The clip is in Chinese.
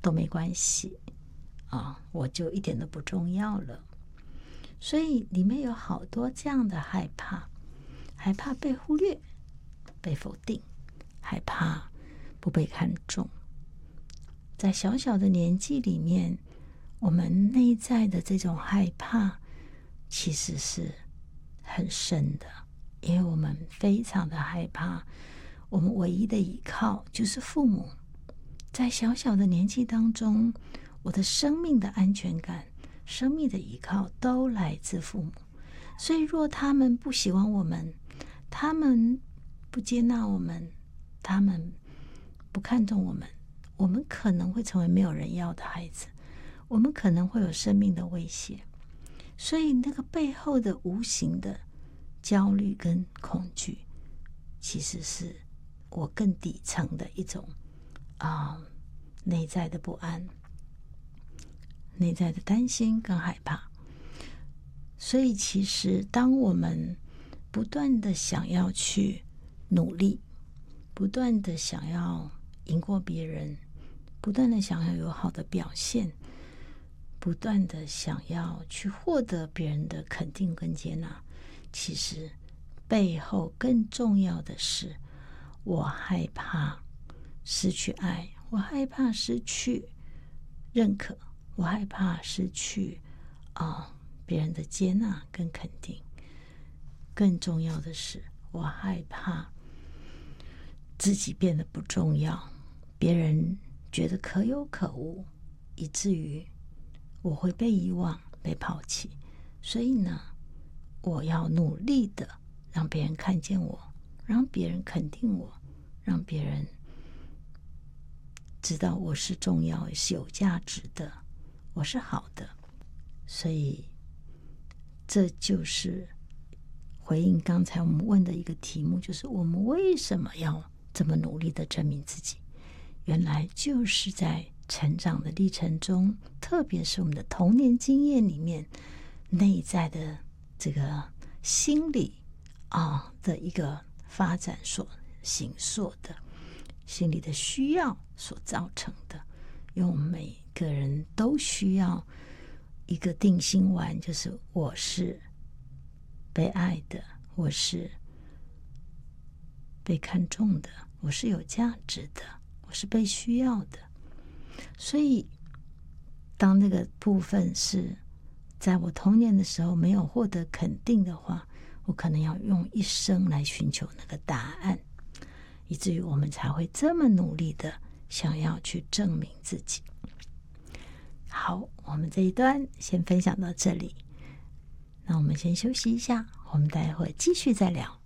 都没关系我就一点都不重要了。所以里面有好多这样的害怕，害怕被忽略、被否定，害怕不被看重。在小小的年纪里面，我们内在的这种害怕其实是很深的，因为我们非常的害怕我们唯一的依靠就是父母。在小小的年纪当中，我的生命的安全感、生命的依靠都来自父母。所以若他们不喜欢我们，他们不接纳我们，他们不看重我们，我们可能会成为没有人要的孩子，我们可能会有生命的威胁。所以那个背后的无形的焦虑跟恐惧，其实是我更底层的一种内在的不安，内在的担心跟害怕。所以其实当我们不断的想要去努力，不断的想要赢过别人，不断的想要有好的表现，不断的想要去获得别人的肯定跟接纳，其实背后更重要的是，我害怕失去爱，我害怕失去认可，我害怕失去别人的接纳跟肯定。更重要的是，我害怕自己变得不重要，别人觉得可有可无，以至于我会被遗忘、被抛弃。所以呢，我要努力的让别人看见我，让别人肯定我，让别人知道我是重要、是有价值的，我是好的。所以这就是回应刚才我们问的一个题目，就是我们为什么要这么努力的证明自己？原来就是在成长的历程中，特别是我们的童年经验里面，内在的这个心理的一个发展所形塑的心理的需要所造成的。因为我们每个人都需要一个定心丸，就是我是被爱的，我是被看重的，我是有价值的，我是被需要的。所以当那个部分是在我童年的时候没有获得肯定的话，我可能要用一生来寻求那个答案，以至于我们才会这么努力的想要去证明自己。好，我们这一段先分享到这里，那我们先休息一下，我们待会继续再聊。